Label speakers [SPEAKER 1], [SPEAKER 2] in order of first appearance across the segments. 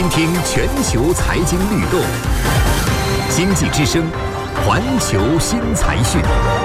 [SPEAKER 1] 倾听全球财经律动，经济之声，环球新财讯。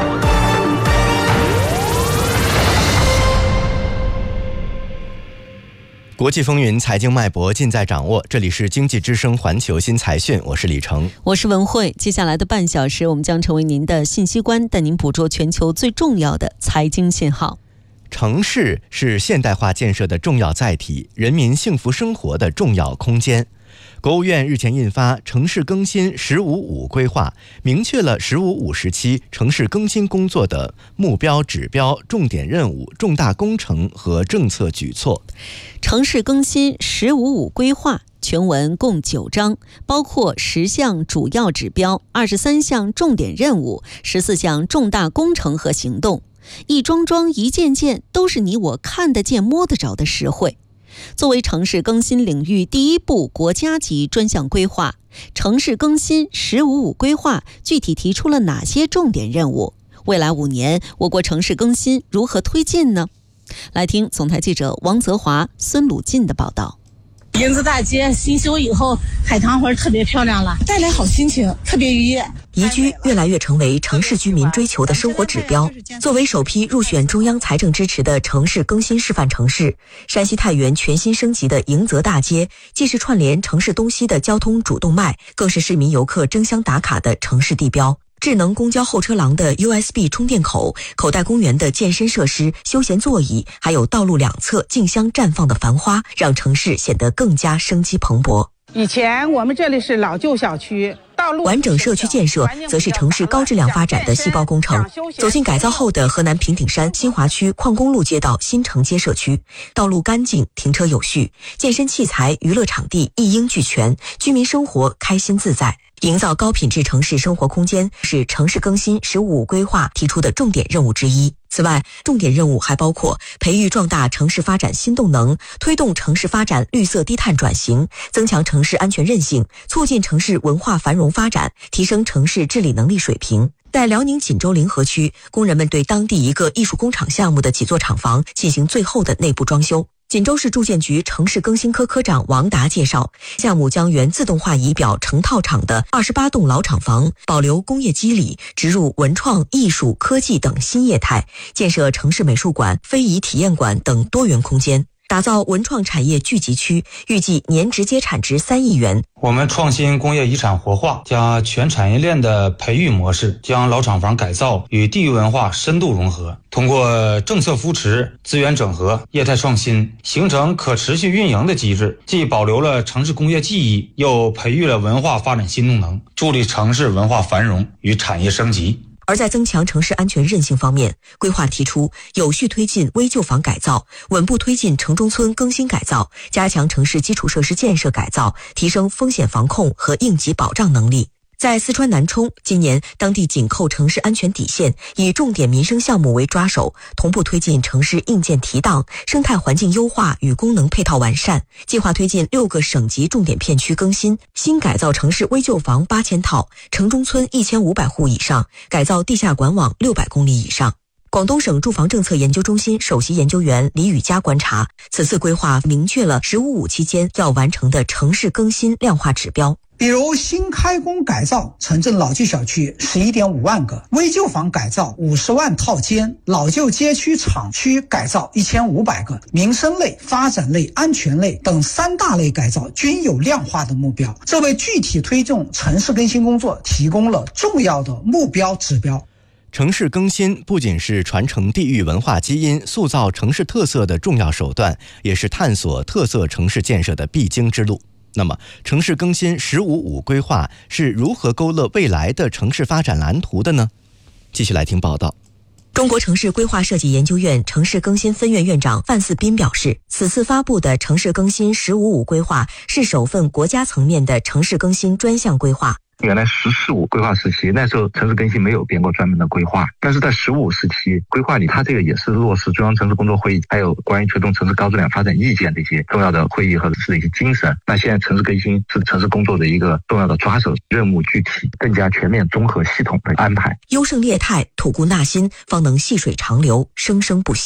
[SPEAKER 2] 国际风云，财经脉搏尽在掌握。这里是经济之声环球新财讯，我是李成，
[SPEAKER 3] 我是文慧。接下来的半小时，我们将成为您的信息官，带您捕捉全球最重要的财经信号。
[SPEAKER 2] 城市是现代化建设的重要载体，人民幸福生活的重要空间。国务院日前印发《城市更新“十五五”规划》，明确了“十五五”时期城市更新工作的目标、指标、重点任务、重大工程和政策举措。
[SPEAKER 3] 城市更新“十五五”规划全文共9章，包括10项主要指标、23项重点任务、14项重大工程和行动，一桩桩一件件都是你我看得见摸得着的实惠。作为城市更新领域第一部国家级专项规划，城市更新“十五五”规划具体提出了哪些重点任务？未来5年，我国城市更新如何推进呢？来听总台记者王泽华、孙鲁进的报道。
[SPEAKER 4] 迎子大街新修以后，海棠花特别漂亮了，带来好心情，特别愉悦。
[SPEAKER 5] 宜居越来越成为城市居民追求的生活指标。作为首批入选中央财政支持的城市更新示范城市，山西太原全新升级的迎泽大街，既是串联城市东西的交通主动脉，更是市民游客争相打卡的城市地标。智能公交候车廊的 USB 充电口、口袋公园的健身设施、休闲座椅，还有道路两侧竞相绽放的繁花，让城市显得更加生机蓬勃。
[SPEAKER 4] 以前我们这里是老旧小区，道路
[SPEAKER 5] 完整社区建设则是城市高质量发展的细胞工程。走进改造后的河南平顶山新华区矿工路街道新城街社区，道路干净，停车有序，健身器材、娱乐场地一应俱全，居民生活开心自在。营造高品质城市生活空间是城市更新“十五五”规划提出的重点任务之一。此外，重点任务还包括培育壮大城市发展新动能，推动城市发展绿色低碳转型，增强城市安全韧性，促进城市文化繁荣发展，提升城市治理能力水平。在辽宁锦州临河区，工人们对当地一个艺术工厂项目的几座厂房进行最后的内部装修。锦州市住建局城市更新科科长王达介绍，项目将原自动化仪表成套厂的28栋老厂房保留工业基理，植入文创、艺术、科技等新业态，建设城市美术馆、非遗体验馆等多元空间，打造文创产业聚集区，预计年直接产值3亿元。
[SPEAKER 6] 我们创新工业遗产活化，将全产业链的培育模式，将老厂房改造与地域文化深度融合，通过政策扶持、资源整合、业态创新，形成可持续运营的机制，既保留了城市工业记忆，又培育了文化发展新动能，助力城市文化繁荣与产业升级。
[SPEAKER 5] 而在增强城市安全韧性方面，规划提出有序推进危旧房改造，稳步推进城中村更新改造，加强城市基础设施建设改造，提升风险防控和应急保障能力。在四川南充，今年当地紧扣城市安全底线，以重点民生项目为抓手，同步推进城市硬件提档、生态环境优化与功能配套完善，计划推进6个省级重点片区更新，新改造城市危旧房8000套，城中村1500户以上，改造地下管网600公里以上。广东省住房政策研究中心首席研究员李宇佳观察，此次规划明确了“十五五”期间要完成的城市更新量化指标。
[SPEAKER 7] 比如新开工改造城镇老旧小区11.5万个，危旧房改造50万套间，老旧街区厂区改造1500个，民生类、发展类、安全类等3大类改造均有量化的目标，这为具体推动城市更新工作提供了重要的目标指标。
[SPEAKER 2] 城市更新不仅是传承地域文化基因、塑造城市特色的重要手段，也是探索特色城市建设的必经之路。那么，城市更新“十五五”规划是如何勾勒未来的城市发展蓝图的呢？继续来听报道。
[SPEAKER 5] 中国城市规划设计研究院城市更新分院院长范四斌表示，此次发布的城市更新“十五五”规划是首份国家层面的城市更新专项规划。
[SPEAKER 8] 原来“14-5”规划时期，那时候城市更新没有编过专门的规划，但是在“15”时期规划里，它这个也是落实中央城市工作会议还有关于推动城市高质量发展意见的一些重要的会议和是一些精神。那现在城市更新是城市工作的一个重要的抓手，任务具体、更加全面、综合、系统的安排。
[SPEAKER 5] 优胜劣汰，吐故纳新，方能细水长流，生生不息。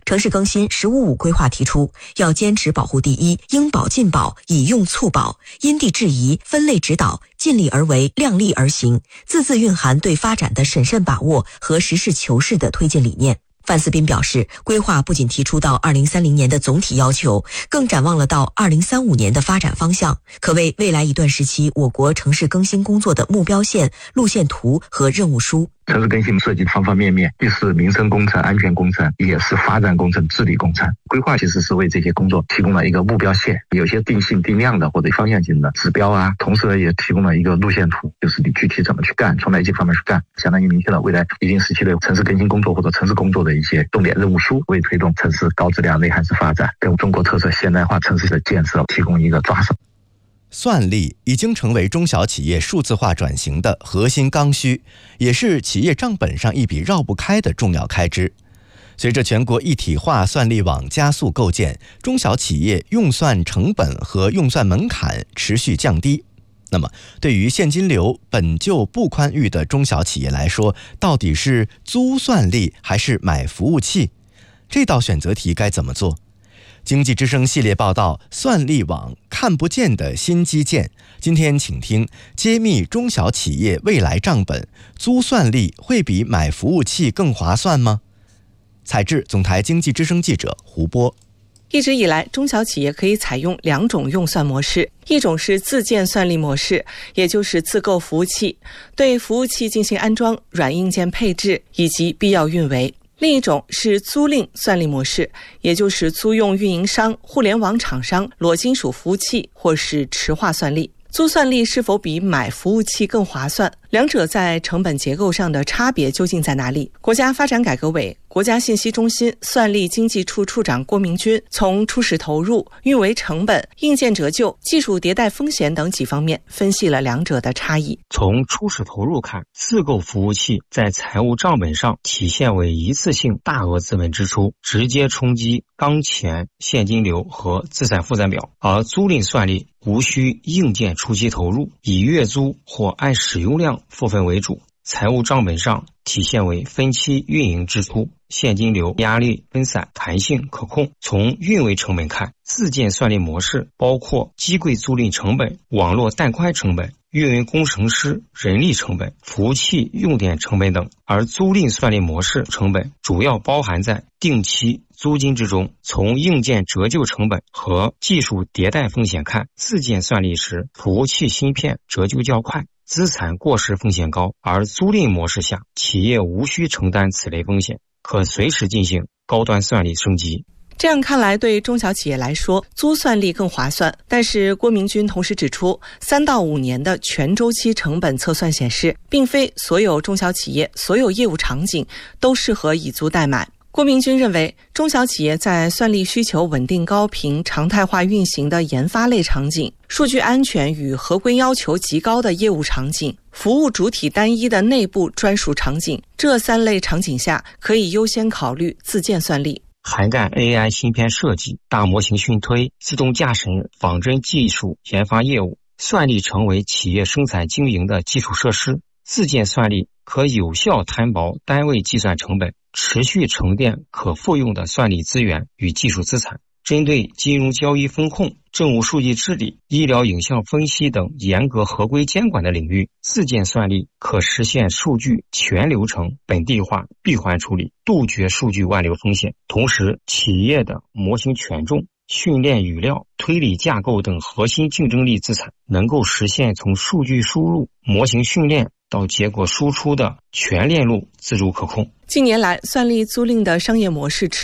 [SPEAKER 5] 城市更新“十五五”规划提出，要坚持保护第一，应保尽保，以用促保，因地制宜，分类指导，尽力而为，量力而行，字字蕴含对发展的审慎把握和实事求是的推进理念。范思斌表示，规划不仅提出到2030年的总体要求，更展望了到2035年的发展方向，可为未来一段时期我国城市更新工作的目标线、路线图和任务书。
[SPEAKER 8] 城市更新涉及方方面面，既是民生工程、安全工程，也是发展工程、治理工程。规划其实是为这些工作提供了一个目标线，有些定性定量的或者方向性的指标啊，同时呢也提供了一个路线图，就是你具体怎么去干，从哪些方面去干，相当于明确了未来一定时期的城市更新工作或者城市工作的一些重点任务书，为推动城市高质量内涵式发展跟中国特色现代化城市的建设提供一个抓手。
[SPEAKER 2] 算力已经成为中小企业数字化转型的核心刚需，也是企业账本上一笔绕不开的重要开支。随着全国一体化算力网加速构建，中小企业用算成本和用算门槛持续降低。那么，对于现金流本就不宽裕的中小企业来说，到底是租算力还是买服务器？这道选择题该怎么做？经济之声系列报道算力网看不见的新基建，今天请听揭秘中小企业未来账本，租算力会比买服务器更划算吗？采制总台经济之声记者胡波。
[SPEAKER 9] 一直以来，中小企业可以采用2种用算模式，一种是自建算力模式，也就是自购服务器，对服务器进行安装、软硬件配置以及必要运维。另一种是租赁算力模式，也就是租用运营商、互联网厂商裸金属服务器或是池化算力。租算力是否比买服务器更划算？两者在成本结构上的差别究竟在哪里？国家发展改革委、国家信息中心算力经济处处长郭明军从初始投入、运维成本、硬件折旧、技术迭代风险等几方面分析了两者的差异。
[SPEAKER 10] 从初始投入看，自购服务器在财务账本上体现为一次性大额资本支出，直接冲击当前现金流和资产负债表，而租赁算力无需硬件初期投入，以月租或按使用量付费为主，财务账本上体现为分期运营支出，现金流压力分散，弹性可控。从运维成本看，自建算力模式包括机柜租赁成本、网络带宽成本、运维工程师人力成本、服务器用电成本等，而租赁算力模式成本主要包含在定期租金之中。从硬件折旧成本和技术迭代风险看，自建算力时服务器芯片折旧较快，资产过时风险高，而租赁模式下企业无需承担此类风险，可随时进行高端算力升级。
[SPEAKER 9] 这样看来，对中小企业来说，租算力更划算。但是郭明军同时指出，3到5年的全周期成本测算显示，并非所有中小企业、所有业务场景都适合以租代买。郭明军认为，中小企业在算力需求稳定高频、常态化运行的研发类场景，数据安全与合规要求极高的业务场景，服务主体单一的内部专属场景，这3类场景下可以优先考虑自建算力。
[SPEAKER 10] 涵盖 AI 芯片设计、大模型训推、自动驾驶、仿真技术研发业务，算力成为企业生产经营的基础设施。自建算力可有效摊薄单位计算成本，持续沉淀可复用的算力资源与技术资产。针对金融交易风控、政务数据治理、医疗影像分析等严格合规监管的领域，自建算力可实现数据全流程本地化闭环处理，杜绝数据外流风险。同时，企业的模型权重、训练语料、推理架构等核心竞争力资产能够实现从数据输入、模型训练到结果输出的全链路自主可控。
[SPEAKER 9] 近年来，算力租赁的商业模式持